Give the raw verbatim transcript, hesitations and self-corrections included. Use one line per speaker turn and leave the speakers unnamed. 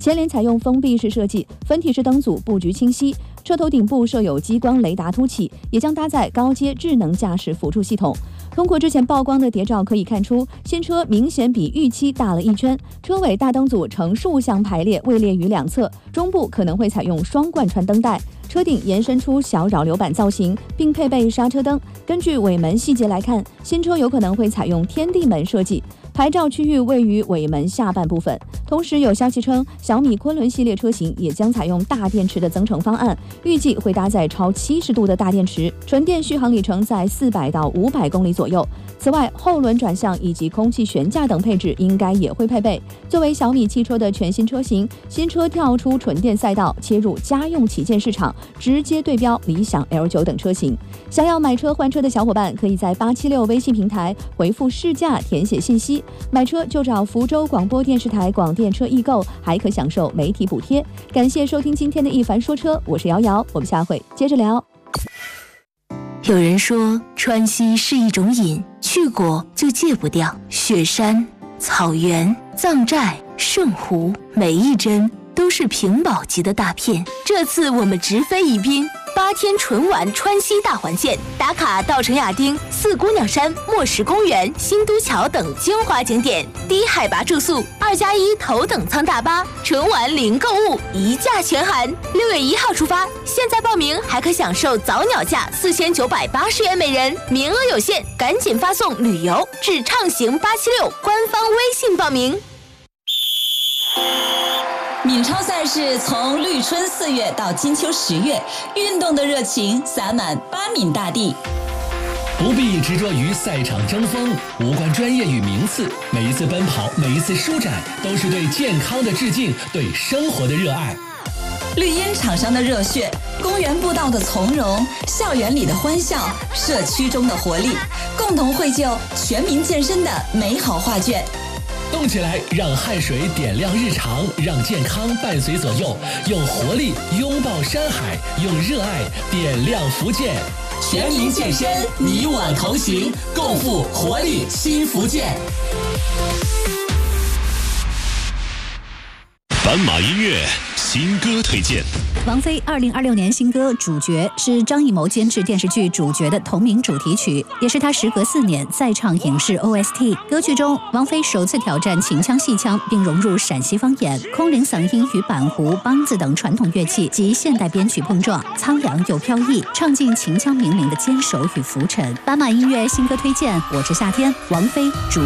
前脸采用封闭式设计，分体式灯组布局清晰，车头顶部设有激光雷达凸起，也将搭载高阶智能驾驶辅助系统。通过之前曝光的谍照可以看出，新车明显比预期大了一圈，车尾大灯组呈竖向排列，位列于两侧，中部可能会采用双贯穿灯带。车顶延伸出小扰流板造型，并配备刹车灯。根据尾门细节来看，新车有可能会采用天地门设计，牌照区域位于尾门下半部分。同时有消息称，小米昆仑系列车型也将采用大电池的增程方案，预计会搭载超七十度的大电池，纯电续航里程在四百到五百公里左右。此外，后轮转向以及空气悬架等配置应该也会配备。作为小米汽车的全新车型，新车跳出纯电赛道，切入家用旗舰市场，直接对标理想 L 九 等车型。想要买车换车的小伙伴，可以在八七六微信平台回复试驾填写信息，买车就找福州广播电视台广电车易购，还可享受媒体补贴。感谢收听今天的一凡说车，我是瑶瑶，我们下回接着聊。
有人说川西是一种瘾，去过就戒不掉。雪山、草原、藏寨、圣湖，每一帧都是屏保级的大片。这次我们直飞宜宾，八天纯玩川西大环线，打卡稻城亚丁、四姑娘山、墨石公园、新都桥等精华景点，低海拔住宿，二加一头等舱大巴，纯玩零购物，一价全含。六月一号出发，现在报名还可享受早鸟价四千九百八十元每人，名额有限，赶紧发送旅游至畅行八七六官方微信报名。
闽超赛事从绿春四月到金秋十月，运动的热情洒满巴闽大地。
不必执着于赛场争锋，无关专业与名次，每一次奔跑，每一次舒展，都是对健康的致敬，对生活的热爱。
绿茵场上的热血，公园步道的从容，校园里的欢笑，社区中的活力，共同绘就全民健身的美好画卷。
动起来，让汗水点亮日常，让健康伴随左右，用活力拥抱山海，用热爱点亮福建。全民健身，你我同行，共赴活力新福建。
斑马音乐新歌推荐。
王菲二零二六年新歌《主角》是张艺谋监制电视剧《主角》的同名主题曲，也是他时隔四年再唱影视 O S T。歌曲中，王菲首次挑战秦腔戏腔，并融入陕西方言、空灵嗓音与板胡、梆子等传统乐器及现代编曲碰撞，苍凉又飘逸，唱尽秦腔名伶的坚守与浮沉。斑马音乐新歌推荐，我是夏天，王菲《主